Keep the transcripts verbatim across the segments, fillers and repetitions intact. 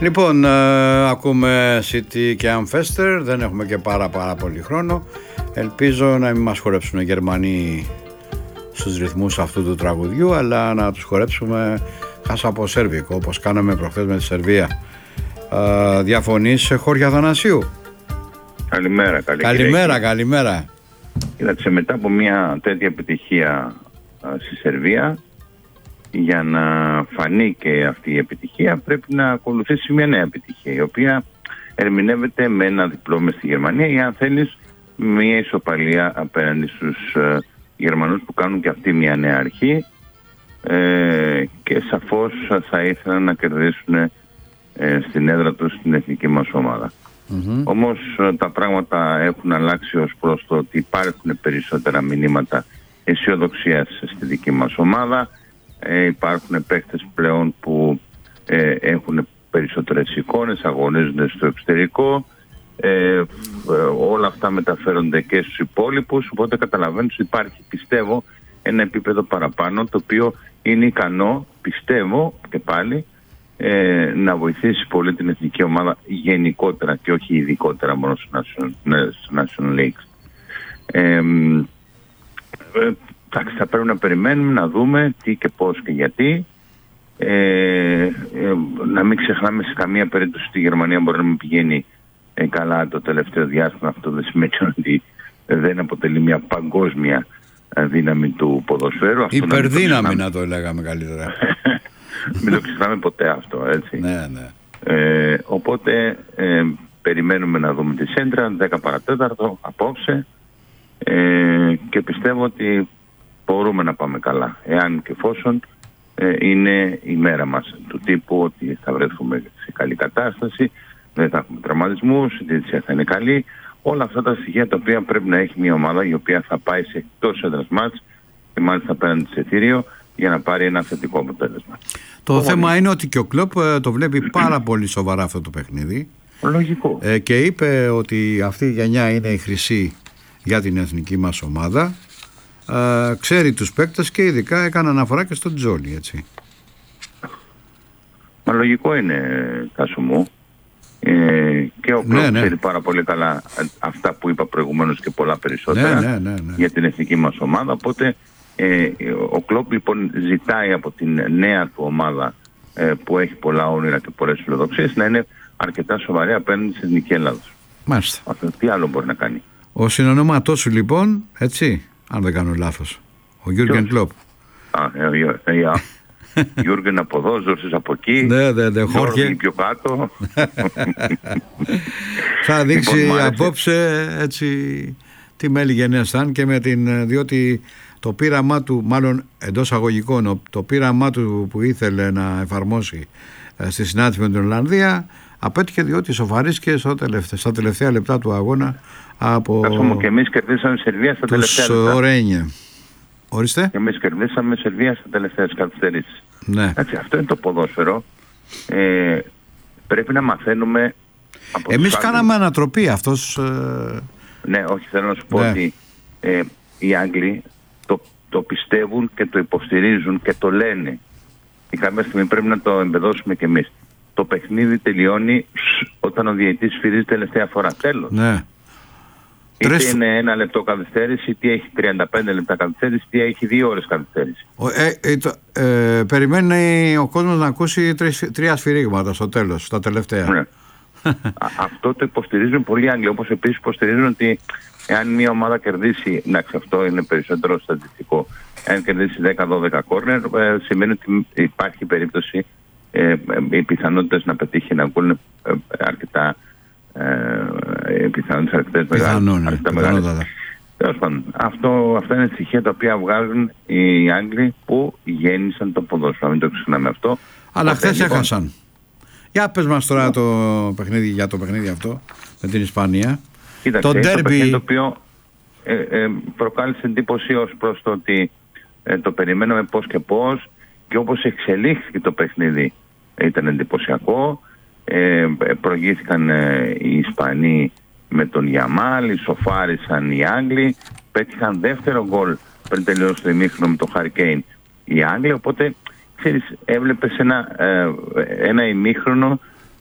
Λοιπόν, ε, ακούμε City και Amfester, δεν έχουμε και πάρα πάρα πολύ χρόνο. Ελπίζω να μην μας χορέψουν οι Γερμανοί στους ρυθμούς αυτού του τραγουδιού, αλλά να τους χορέψουμε χασαποσέρβικο, όπως κάναμε προχθές με τη Σερβία. Ε, διαφωνείς, Χόρια Θανασίου? Καλημέρα, καλή Καλημέρα, καλημέρα. Κοίταξε, μετά από μια τέτοια επιτυχία α, στη Σερβία, για να φανεί και αυτή η επιτυχία πρέπει να ακολουθήσει μια νέα επιτυχία, η οποία ερμηνεύεται με ένα διπλό μες στη Γερμανία ή, αν θέλεις, μια ισοπαλία απέναντι στους ε, Γερμανούς που κάνουν και αυτή μια νέα αρχή ε, και σαφώς θα ήθελαν να κερδίσουν ε, στην έδρα τους την εθνική μας ομάδα. Mm-hmm. Όμως ε, τα πράγματα έχουν αλλάξει ως προς το ότι υπάρχουν περισσότερα μηνύματα αισιοδοξίας στη δική μας ομάδα. Ε, υπάρχουν παίκτες πλέον που ε, έχουν περισσότερες εικόνες, αγωνίζονται στο εξωτερικό, ε, ε, όλα αυτά μεταφέρονται και στους υπόλοιπους, οπότε καταλαβαίνεις ότι υπάρχει, πιστεύω, ένα επίπεδο παραπάνω, το οποίο είναι ικανό, πιστεύω και πάλι, ε, να βοηθήσει πολύ την εθνική ομάδα γενικότερα και όχι ειδικότερα μόνο στους National Leagues. Ε, ε, Εντάξει, θα πρέπει να περιμένουμε να δούμε τι και πώς και γιατί. Ε, ε, να μην ξεχνάμε σε καμία περίπτωση ότι η Γερμανία μπορεί να μην πηγαίνει ε, καλά το τελευταίο διάστημα. Αυτό δεν σημαίνει ότι δεν αποτελεί μια παγκόσμια ε, δύναμη του ποδοσφαίρου. Υπερδύναμη, να, να το λέγαμε καλύτερα. Μην το ξεχνάμε ποτέ αυτό, έτσι. Ναι, ναι. Ε, οπότε ε, περιμένουμε να δούμε τη Σέντρα δέκα παρά τέταρτο απόψε ε, και πιστεύω ότι μπορούμε να πάμε καλά, εάν και εφόσον ε, είναι η μέρα μας, του τύπου ότι θα βρεθούμε σε καλή κατάσταση, δεν θα έχουμε τραυματισμούς, η διαιτησία θα είναι καλή, όλα αυτά τα στοιχεία τα οποία πρέπει να έχει μια ομάδα η οποία θα πάει σε εκτός έδρας μάτς και μάλιστα πέραν της εθήριο για να πάρει ένα θετικό αποτέλεσμα. Το Όμως, θέμα είναι ότι και ο Κλοπ το βλέπει πάρα πολύ σοβαρά αυτό το παιχνίδι. Λογικό. Ε, και είπε ότι αυτή η γενιά είναι η χρυσή για την εθνική μας ομάδα. Uh, ξέρει τους παίκτες και ειδικά έκανε αναφορά και στον Τζόλι, έτσι. Μα λογικό είναι, Τάσο μου. Ε, και ο Κλοπ ναι, ναι. ξέρει πάρα πολύ καλά αυτά που είπα προηγουμένως και πολλά περισσότερα ναι, ναι, ναι, ναι. για την εθνική μας ομάδα. Οπότε ε, ο Κλοπ λοιπόν ζητάει από την νέα του ομάδα ε, που έχει πολλά όνειρα και πολλές φιλοδοξίες να είναι αρκετά σοβαρή απέναντι στην εθνική Ελλάδος. Μάλιστα. Αυτό τι άλλο μπορεί να κάνει? Ο συνονόματός σου λοιπόν, έτσι, αν δεν κάνω λάθος, ο Γιούργεν Κλοπ. Α, ε, ε, Γιούργεν από εδώ, Ζόρσης από εκεί, ναι, ναι, ναι, Χόρχε πιο κάτω. Θα δείξει λοιπόν, απόψε έτσι τι μέλη γενναίας θα είναι και με την, διότι το πείραμά του, μάλλον εντός αγωγικών, το πείραμά του που ήθελε να εφαρμόσει στη συνάντηση με την Ολλανδία απέτυχε, διότι σοφαρίστηκε στα τελευταία, στα τελευταία λεπτά του αγώνα από Κάσομο, και εμείς κερδίσαμε Σερβία στα τελευταία λεπτά. Ορένιε. Ορίστε. Και εμείς κερδίσαμε Σερβία στα τελευταία καθυστερήσεις. Ναι. Έτσι, αυτό είναι το ποδόσφαιρο. Ε, πρέπει να μαθαίνουμε από εμείς κάναμε ανατροπή αυτός. Ε... Ναι, όχι, θέλω να σου πω ναι. ότι ε, οι Άγγλοι το, το πιστεύουν και το υποστηρίζουν και το λένε. Και κάποια στιγμή πρέπει να το εμπεδώσουμε κι εμείς. Το παιχνίδι τελειώνει όταν ο διαιτητής σφυρίζει τελευταία φορά. Τέλος. Ναι. Είτε Τρεις... είναι ένα λεπτό καθυστέρηση, είτε έχει τριάντα πέντε λεπτά καθυστέρηση, είτε έχει δύο ώρες καθυστέρηση. Ε, ε, το, ε, περιμένει ο κόσμος να ακούσει τρεις, τρία σφυρίγματα στο τέλος, στα τελευταία. Ναι. Αυτό το υποστηρίζουν πολλοί Άγγλοι. Όπως επίσης υποστηρίζουν ότι εάν μια ομάδα κερδίσει, εντάξει, αυτό είναι περισσότερο στατιστικό, εάν κερδίσει δέκα δώδεκα κόρνερ, ε, σημαίνει ότι υπάρχει περίπτωση ε, ε, οι πιθανότητες να πετύχει να βγουν ε, αρκετά ε, πιθανότητες αρκετές μεγάλες. Τέλος πάντων, αυτό, αυτά είναι στοιχεία τα οποία βγάζουν οι Άγγλοι που γέννησαν το ποδόσφαιρο. Μην το ξεχνάμε αυτό. Αλλά χθες λοιπόν έχασαν. Για πες μας τώρα το παιχνίδι, για το παιχνίδι αυτό με την Ισπανία. Κοίταξε, το ντέρμπι, το παιχνίδι το οποίο ε, ε, προκάλεσε εντύπωση ως προς το ότι ε, το περιμέναμε πώς και πώς και όπως εξελίχθηκε το παιχνίδι ε, ήταν εντυπωσιακό. Ε, προηγήθηκαν ε, οι Ισπανοί με τον Γιαμάλ, ισοφάρισαν οι Άγγλοι, πέτυχαν δεύτερο γκολ πριν τελειώσει το ημίχρονο με τον Χάρι Κέιν οι Άγγλοι, οπότε ξέρεις, έβλεπες ένα, ε, ένα ημίχρονο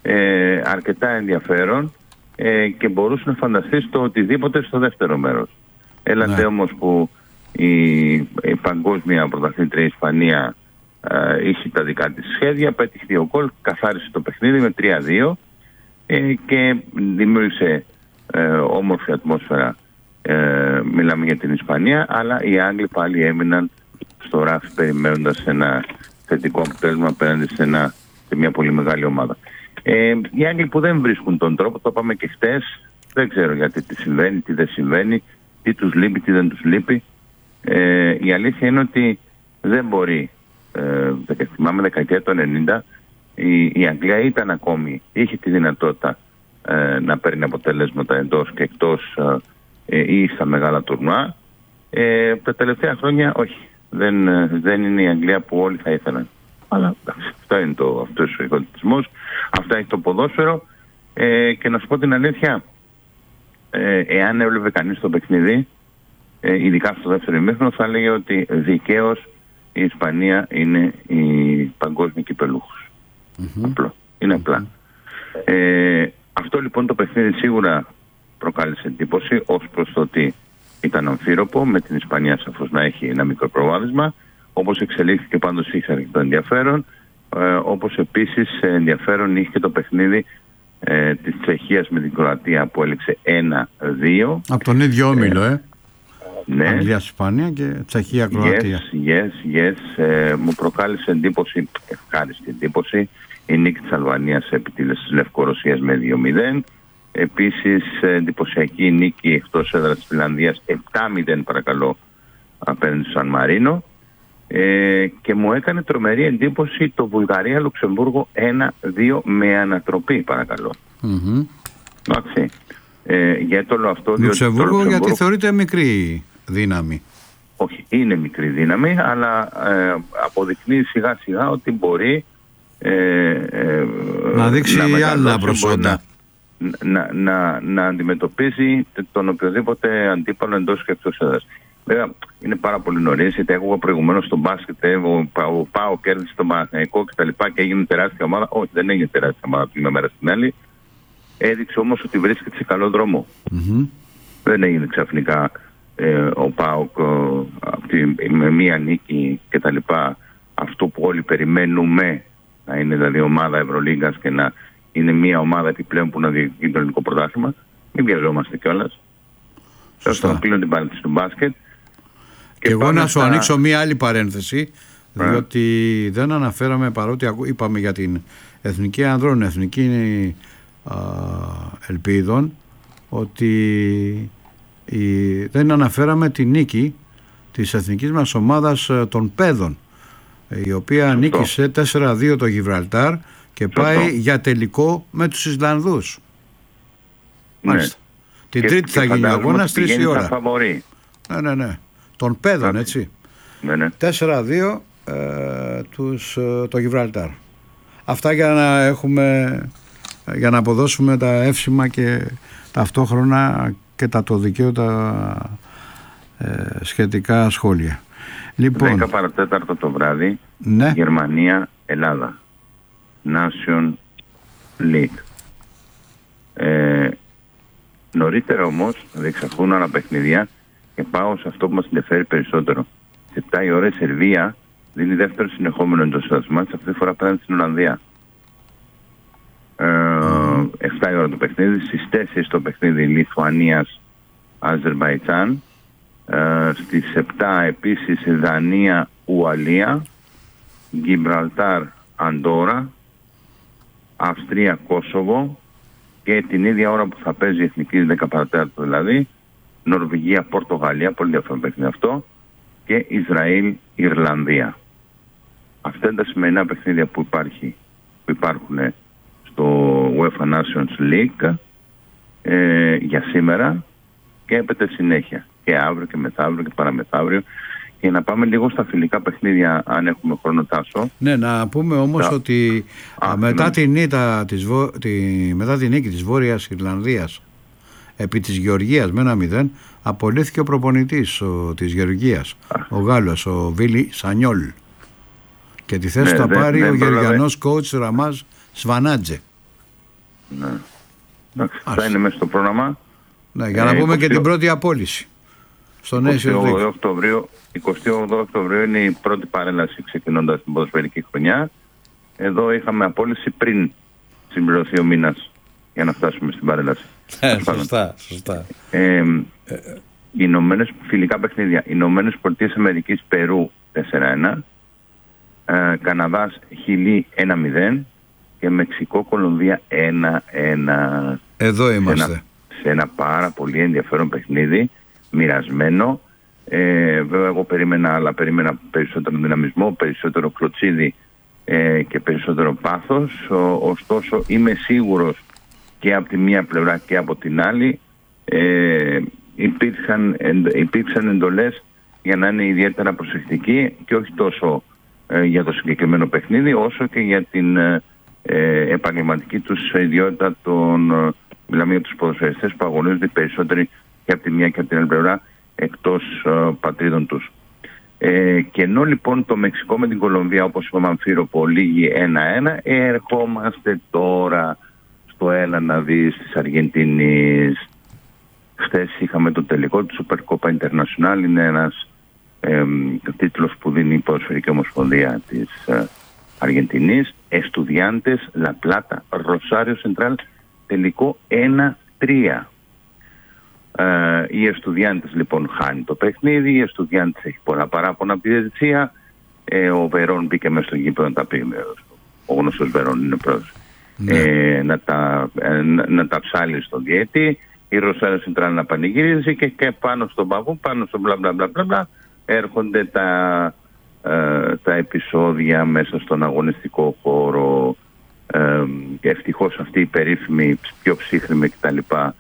ε, αρκετά ενδιαφέρον ε, και μπορούσε να φανταστείς το οτιδήποτε στο δεύτερο μέρος. Έλατε ναι. όμως που η, η παγκόσμια πρωταθλήτρια Ισπανία ε, είχε τα δικά της σχέδια, πέτυχε δύο γκολ, καθάρισε το παιχνίδι με τρία δύο ε, και δημιούργησε ε, όμορφη ατμόσφαιρα. Ε, μιλάμε για την Ισπανία, αλλά οι Άγγλοι πάλι έμειναν στο ράφι περιμένοντας ένα θετικό αποτέλεσμα απέναντι σε, ένα, σε μια πολύ μεγάλη ομάδα. Ε, οι Άγγλοι που δεν βρίσκουν τον τρόπο, το είπαμε και χτες, δεν ξέρω γιατί τι συμβαίνει, τι δεν συμβαίνει, τι τους λείπει, τι δεν τους λείπει. Ε, η αλήθεια είναι ότι δεν μπορεί. Ε, θυμάμαι δεκαετία του ενενήντα η, η Αγγλία ήταν ακόμη, είχε τη δυνατότητα ε, να παίρνει αποτελέσματα εντός και εκτός ε, ή στα μεγάλα τουρνουά. Ε, τα τελευταία χρόνια όχι. Δεν, δεν είναι η Αγγλία που όλοι θα ήθελαν. Αλλά αυτό είναι το, αυτός ο οικονομισμός, αυτά έχει το ποδόσφαιρο ε, και να σου πω την αλήθεια, ε, εάν έβλεπε κανείς το παιχνίδι, ε, ειδικά στο δεύτερο ημίχρονο, θα έλεγε ότι δικαίως η Ισπανία είναι η παγκόσμια κυπελούχος. Mm-hmm. Απλό. Είναι απλά. Mm-hmm. Ε, αυτό λοιπόν το παιχνίδι σίγουρα προκάλεσε εντύπωση ως προς το ότι ήταν αμφίροπο, με την Ισπανία σαφώς να έχει ένα μικρό προβάδισμα, όπως εξελίχθηκε πάντως είχε αρκετό ενδιαφέρον, ε, όπως επίσης ενδιαφέρον είχε και το παιχνίδι ε, της Τσεχίας με την Κροατία που έληξε ένα δύο. Από τον ίδιο όμιλο, ε. ε. Ναι. Αγγλία, Ισπανία και Τσεχία, Κροατία. Yes, yes, yes. Ε, μου προκάλεσε εντύπωση, ευχάριστη εντύπωση, η νίκη της Αλβανίας επί της Λευκορωσίας με δύο μηδέν. Επίσης εντυπωσιακή νίκη εκτός έδρας της Φιλανδίας επτά μηδέν παρακαλώ απέναντι στο Σαν Μαρίνο ε, και μου έκανε τρομερή εντύπωση το Βουλγαρία-Λουξεμβούργο ένα δύο με ανατροπή παρακαλώ. Mm-hmm. Εντάξει. Ε, γιατί το λέω αυτό Λουξεμβούργο, το Λουξεμβούργο γιατί θεωρείται μικρή δύναμη. Όχι, είναι μικρή δύναμη, αλλά ε, αποδεικνύει σιγά σιγά ότι μπορεί ε, ε, να δείξει να άλλα προσόντα. Να, να, να αντιμετωπίζει τον οποιοδήποτε αντίπαλο εντός και εκτός έδρας. Βέβαια είναι πάρα πολύ νωρίς, γιατί εγώ προηγουμένως στο μπάσκετ, ο Πάο κέρδισε τον Παναθηναϊκό και τα λοιπά και έγινε τεράστια ομάδα. Όχι, δεν έγινε τεράστια ομάδα από τη μια μέρα στην άλλη. Έδειξε όμως ότι βρίσκεται σε καλό δρόμο. Mm-hmm. Δεν έγινε ξαφνικά ε, ο Πάοκ με μία νίκη και τα λοιπά, αυτό που όλοι περιμένουμε να είναι δηλαδή ομάδα Ευρωλίγκας και να είναι μια ομάδα επιπλέον που να διεκδικεί το ελληνικό πρωτάθλημα. Μην βιαζόμαστε κιόλας. Θα κλείνω την παρένθεση του μπάσκετ. Και, και εγώ να σου στα... ανοίξω μια άλλη παρένθεση, yeah. διότι δεν αναφέραμε, παρότι είπαμε για την εθνική ανδρών, εθνική α, ελπίδων, ότι η, δεν αναφέραμε τη νίκη της εθνικής μας ομάδας των παιδών, η οποία Σωστό. νίκησε τέσσερα δύο το Γιβραλτάρ και Σωστό. πάει για τελικό με τους Ισλανδούς. Ναι. Μάλιστα. Την και, Τρίτη και θα γίνει ο αγώνας, τρεις η ώρα. Ναι, ναι, ναι. Των παιδών, έτσι. Ναι, ναι. τέσσερα δύο ε, τους, ε, το Γιβραλτάρ. Αυτά για να έχουμε, για να αποδώσουμε τα εύσημα και ταυτόχρονα και τα το δικαίωτα ε, σχετικά σχόλια. Λοιπόν, δέκα παρατέταρτο το βράδυ, ναι. Γερμανία, Ελλάδα. Nation League. Ε, νωρίτερα όμως θα διεξαχθούν άλλα παιχνίδια και πάω σε αυτό που μας ενδιαφέρει περισσότερο. Σε επτά η ώρα η Σερβία δίνει δεύτερο συνεχόμενο εντός έδρας μάτς, αυτή τη φορά απέναντι στην Ολλανδία. Ε, επτά η ώρα το παιχνίδι, στις τέσσερις το παιχνίδι Λιθουανίας Αζερβαϊτζάν. Ε, στις επτά επίσης Δανία Ουαλία, Γκιμπραλτάρ Αντόρα, Αυστρία Κόσοβο και την ίδια ώρα που θα παίζει η εθνική δέκα παρατέταρτο δηλαδή Νορβηγία Πορτογαλία, πολύ ενδιαφέρον παιχνίδι αυτό, και Ισραήλ Ιρλανδία. Αυτά είναι τα σημερινά παιχνίδια που, υπάρχει, που υπάρχουν στο UEFA Nations League ε, για σήμερα και έπεται συνέχεια και αύριο και μεθαύριο και παραμεθαύριο. Και να πάμε λίγο στα φιλικά παιχνίδια, αν έχουμε χρόνο, Τάσο. Ναι, να πούμε όμως τα... ότι Α, μετά, την ήττα, της Βο... τη... μετά την νίκη της Βόρειας Ιρλανδίας επί της Γεωργίας με ένα μηδέν, απολύθηκε ο προπονητής ο... της Γεωργίας, Α. ο Γάλλος, ο Βίλι Σανιόλ. Και τη θέση ναι, θα πάρει δεν, ο δεν Γεωργιανός coach Ραμάζ Σβανάτζε. Ναι. Εντάξει, θα είναι μέσα στο πρόγραμμα. Ναι, για να ε, πούμε είκοσι... και την πρώτη απόλυση. Στον είκοσι όγδοο Οκτωβρίου, είκοσι όγδοο Οκτωβρίου είναι η πρώτη παρέλαση ξεκινώντας την ποδοσφαιρική χρονιά. Εδώ είχαμε απόλυση πριν συμπληρωθεί ο μήνας για να φτάσουμε στην παρέλαση. Ε, σωστά, σωστά. Ε, ε, οι Ηνωμένες, φιλικά παιχνίδια. Οι Ηνωμένες Πολιτείες Αμερικής Περού τέσσερα ένα, ε, Καναδάς Χιλή ένα μηδέν και Μεξικό Κολομβία ένα ένα. Εδώ είμαστε. Σε ένα, σε ένα πάρα πολύ ενδιαφέρον παιχνίδι, μοιρασμένο. Ε, βέβαια εγώ περίμενα, αλλά περίμενα περισσότερο δυναμισμό, περισσότερο κλωτσίδι ε, και περισσότερο πάθος. Ο, ωστόσο είμαι σίγουρος και από τη μία πλευρά και από την άλλη ε, υπήρξαν, υπήρξαν εντολές για να είναι ιδιαίτερα προσεκτικοί και όχι τόσο ε, για το συγκεκριμένο παιχνίδι όσο και για την ε, επαγγελματική τους ιδιότητα των, ε, μιλάμε για τους ποδοσφαιριστές που αγωνίζονται περισσότεροι και από τη μία και από την άλλη πλευρά εκτός ε, πατρίδων τους. Ε, και ενώ λοιπόν το Μεξικό με την Κολομβία, όπως είπαμε Αμφίροπο, λήγει ένα ένα, ερχόμαστε τώρα στο έλα να δεις της Αργεντινής. Χθες είχαμε το τελικό του Super Copa Internacional, είναι ένας ε, τίτλος που δίνει η Ποδοσφαιρική Ομοσπονδία της ε, Αργεντινής. Estudiantes La Plata, Rosario Central, τελικό ένα τρία. Uh, οι Estudiantes λοιπόν χάνει το παιχνίδι, οι Estudiantes έχει πολλά παράπονα από τη διαιτησία. Ε, ο Βερόν μπήκε μέσα στο γήπεδο να τα πει, ο γνωστός Βερόν είναι πρόεδρος, ναι. ε, να, τα, ε, να, να τα ψάλει στον διαιτή. Η Rosario Central να πανηγυρίζει και, και πάνω στον παγού, πάνω στο μπλα μπλα μπλα μπλα, μπλα έρχονται τα, ε, τα επεισόδια μέσα στον αγωνιστικό χώρο. Ε, ευτυχώς αυτή η περίφημη πιο ψύχρημη κτλ.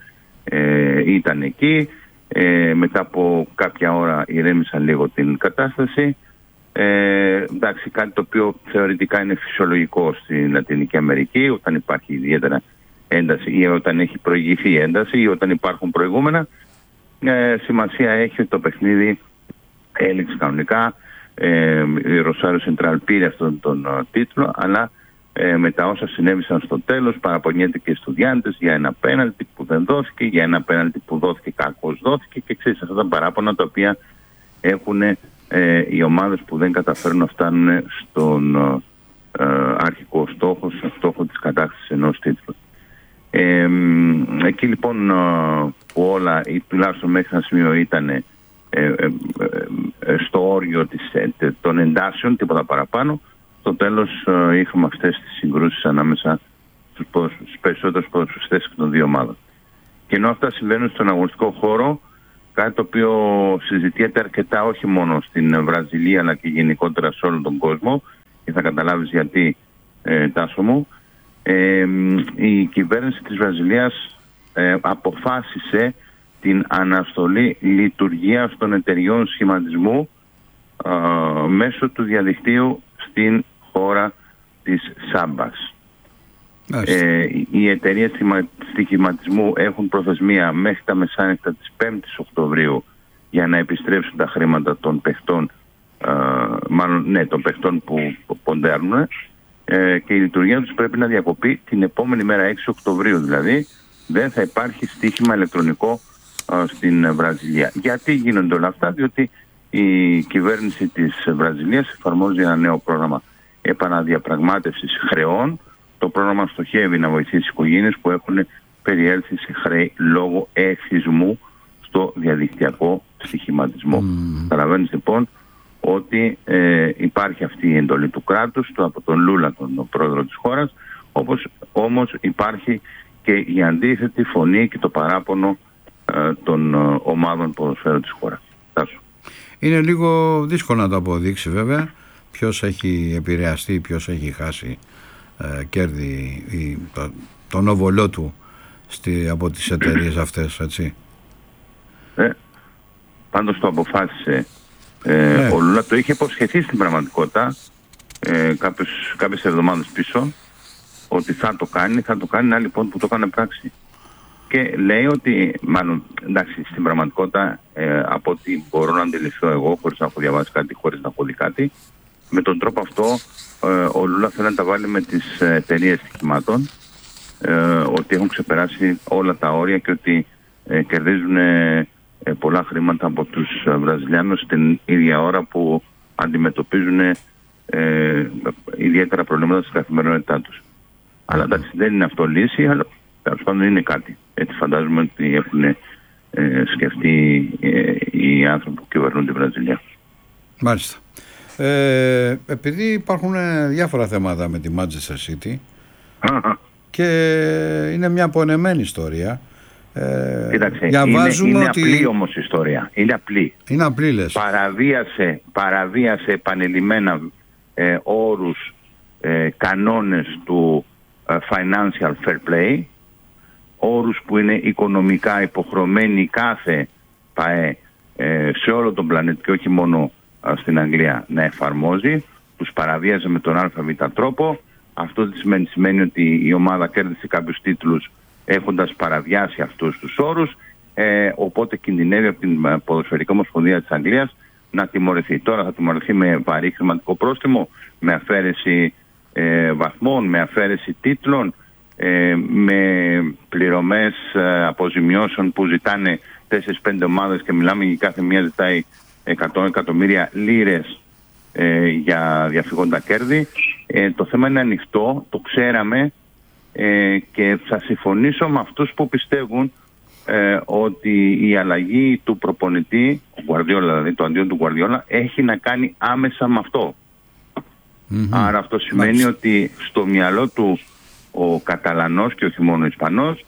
Ε, ήταν εκεί. Ε, μετά από κάποια ώρα ηρέμησαν λίγο την κατάσταση. Ε, εντάξει, κάτι το οποίο θεωρητικά είναι φυσιολογικό στην Λατινική Αμερική, όταν υπάρχει ιδιαίτερα ένταση ή όταν έχει προηγηθεί ένταση ή όταν υπάρχουν προηγούμενα. Ε, σημασία έχει ότι το παιχνίδι έληξε κανονικά. Ε, η Rosario Central πήρε αυτόν τον uh, τίτλο, αλλά Ε, με τα όσα συνέβησαν στο τέλος παραπονιέται και οι Estudiantes για ένα πέναλτι που δεν δόθηκε, για ένα πέναλτι που δόθηκε κακώς δόθηκε και ξέρεις αυτά τα παράπονα τα οποία έχουν ε, οι ομάδες που δεν καταφέρουν να φτάνουν στον ε, αρχικό στόχο, στον στόχο της κατάκτησης ενός τίτλου. Ε, εκεί λοιπόν ε, που όλα ή τουλάχιστον μέχρι ένα σημείο ήταν ε, ε, ε, ε, στο όριο της, ε, των εντάσεων, τίποτα παραπάνω. Στο τέλος uh, είχαμε αυτές τις συγκρούσεις ανάμεσα στους, στους περισσότερους ποδοσφαιριστές και των δύο ομάδων. Και ενώ αυτά συμβαίνουν στον αγωνιστικό χώρο, κάτι το οποίο συζητιέται αρκετά όχι μόνο στην Βραζιλία αλλά και γενικότερα σε όλο τον κόσμο, και θα καταλάβεις γιατί, ε, Τάσο μου, ε, η κυβέρνηση της Βραζιλίας ε, αποφάσισε την αναστολή λειτουργίας των εταιριών σχηματισμού ε, μέσω του διαδικτύου στην χώρα της Σάμπας. Ε, οι εταιρείες στοιχηματισμού έχουν προθεσμία μέχρι τα μεσάνυχτα της πέμπτης Οκτωβρίου για να επιστρέψουν τα χρήματα των παιχτών, ε, μάλλον ναι, των παιχτών που ποντέρνουν, ε, και η λειτουργία τους πρέπει να διακοπεί την επόμενη μέρα, έξι Οκτωβρίου δηλαδή. Δεν θα υπάρχει στοίχημα ηλεκτρονικό ε, στην Βραζιλία. Γιατί γίνονται όλα αυτά? Διότι η κυβέρνηση της Βραζιλίας εφαρμόζει ένα νέο πρόγραμμα επαναδιαπραγμάτευσης χρεών. Το πρόγραμμα στοχεύει να βοηθήσει οικογένειες που έχουν περιέλθει σε χρέη λόγω εθισμού στο διαδικτυακό στοιχηματισμό. Mm. Καταλαβαίνεις λοιπόν ότι ε, υπάρχει αυτή η εντολή του κράτους, το, από τον Λούλα, τον πρόεδρο της χώρας, όπως όμως υπάρχει και η αντίθετη φωνή και το παράπονο ε, των ε, ομάδων ποδοσφαίρου της χώρας. Είναι λίγο δύσκολο να το αποδείξει βέβαια ποιος έχει επηρεαστεί, ποιος έχει χάσει ε, κέρδη ή το, τον όβολό του στη, από τις εταιρείες αυτές, έτσι. Ε, πάντως το αποφάσισε. Ε, ναι. Ο Λούλα το είχε υποσχεθεί στην πραγματικότητα ε, κάποιες, κάποιες εβδομάδες πίσω ότι θα το κάνει, θα το κάνει, να λοιπόν που το έκανε πράξη. Και λέει ότι, μάλλον, εντάξει, στην πραγματικότητα, ε, από ό,τι μπορώ να αντιληφθώ εγώ, χωρίς να έχω διαβάσει κάτι, χωρίς να έχω δει κάτι, με τον τρόπο αυτό ε, ο Λούλα θέλει να τα βάλει με τις εταιρείες στοιχημάτων ε, ότι έχουν ξεπεράσει όλα τα όρια και ότι ε, κερδίζουν ε, ε, πολλά χρήματα από τους Βραζιλιάνους την ίδια ώρα που αντιμετωπίζουν ε, ιδιαίτερα προβλήματα στην καθημερινότητά τους. Mm. Αλλά εντάξει, δεν είναι αυτό λύση, αλλά τέλος πάντων είναι κάτι. Έτσι φαντάζομαι ότι έχουν ε, σκεφτεί ε, οι άνθρωποι που κυβερνούν τη Βραζιλία. Μάλιστα. Ε, επειδή υπάρχουν διάφορα θέματα με τη Manchester City και είναι μια πονεμένη ιστορία. Ε, Κοίταξε, είναι, είναι ότι... απλή όμως ιστορία. Είναι απλή. Είναι απλή, λες. Παραβίασε, παραβίασε επανειλημμένα ε, όρους, ε, κανόνες του ε, financial fair play, όρους που είναι οικονομικά υποχρεωμένοι κάθε ΠΑΕ ε, σε όλο τον πλανήτη και όχι μόνο ε, στην Αγγλία να εφαρμόζει. Τους παραβίαζε με τον ΑΒ τρόπο. Αυτό τι σημαίνει, σημαίνει ότι η ομάδα κέρδισε κάποιους τίτλους έχοντας παραβιάσει αυτούς τους όρους, ε, οπότε κινδυνεύει από την Ποδοσφαιρική Ομοσπονδία της Αγγλίας να τιμωρηθεί. Τώρα θα τιμωρηθεί με βαρύ χρηματικό πρόστιμο, με αφαίρεση ε, βαθμών, με αφαίρεση τίτλων, ε, με πληρωμές ε, αποζημιώσεων που ζητάνε τέσσερις πέντε ομάδες και μιλάμε για κάθε μία ζητάει εκατό εκατομμύρια λίρες ε, για διαφυγόντα κέρδη. Ε, το θέμα είναι ανοιχτό, το ξέραμε. Ε, και θα συμφωνήσω με αυτούς που πιστεύουν ε, ότι η αλλαγή του προπονητή, ο Γκουαρδιόλα, δηλαδή το αντίον του Γκουαρδιόλα, έχει να κάνει άμεσα με αυτό. Mm-hmm. Άρα αυτό σημαίνει Μάλιστα. ότι στο μυαλό του ο Καταλανός και όχι μόνο ο Ισπανός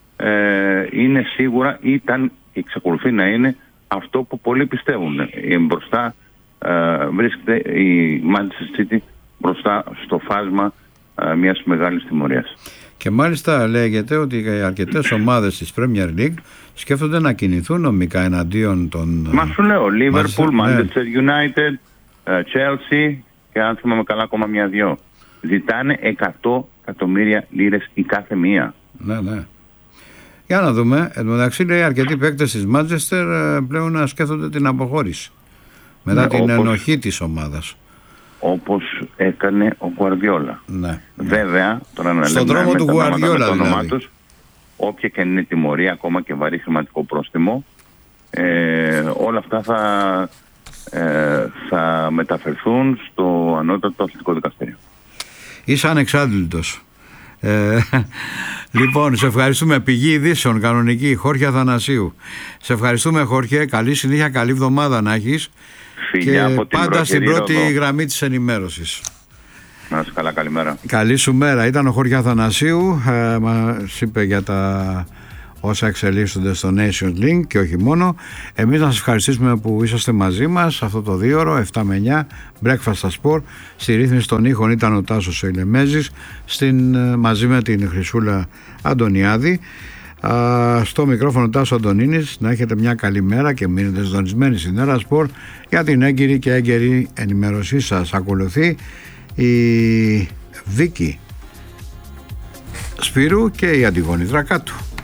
ε, είναι σίγουρα, ήταν, εξακολουθεί να είναι αυτό που πολλοί πιστεύουν. Ε, μπροστά ε, βρίσκεται η Manchester City μπροστά στο φάσμα μιας μεγάλης τιμωρίας. Και μάλιστα λέγεται ότι αρκετές ομάδες της Premier League σκέφτονται να κινηθούν νομικά εναντίον των... Μα σου λέω, Liverpool, Manchester United, Chelsea και αν θυμάμαι καλά ακόμα μια-δυο. Ζητάνε εκατό εκατομμύρια λίρες η κάθε μία. Ναι, ναι. Για να δούμε. Εν τω μεταξύ λέει αρκετοί παίκτες της Manchester πλέον να σκέφτονται την αποχώρηση μετά ναι, την όπως... ενοχή της ομάδας. Όπως έκανε ο Γκουαρδιόλα. Ναι. Βέβαια, τώρα να στον λέμε δρόμο του Γκουαρδιόλα, δηλαδή. Τους, όποια και είναι η τιμωρία, ακόμα και βαρύ χρηματικό πρόστιμο, ε, όλα αυτά θα, ε, θα μεταφερθούν στο ανώτατο αθλητικό δικαστήριο. Είσαι ανεξάντλητος. Ε, λοιπόν, σε ευχαριστούμε. Πηγή ειδήσεων κανονική, Χόρχε Αθανασίου. Σε ευχαριστούμε, Χόρχε. Καλή συνέχεια, καλή εβδομάδα να έχεις. Φιλιά, και πάντα στην πρώτη εδώ. Γραμμή της ενημέρωσης. Να είσαι καλά, καλημέρα. Καλή σου μέρα. Ήταν ο Χόρχε Αθανασίου, ε, μας είπε για τα όσα εξελίσσονται στο Nations League και όχι μόνο. Εμείς να σας ευχαριστήσουμε που είσαστε μαζί μας αυτό το δύο ώρο, επτά με εννιά, Breakfast στα Sport. Στη ρύθμιση των ήχων ήταν ο Τάσος Ελεμέζης, στην, μαζί με την Χρυσούλα Αντωνιάδη. Uh, στο μικρόφωνο Τάσο Αντωνίνης. Να έχετε μια καλή μέρα και μείνετε συντονισμένοι στην Έρα Σπορ για την έγκυρη και έγκαιρη ενημέρωσή σας. Ακολουθεί η Βίκη Σπύρου και η Αντιγόνη Δρακάτου.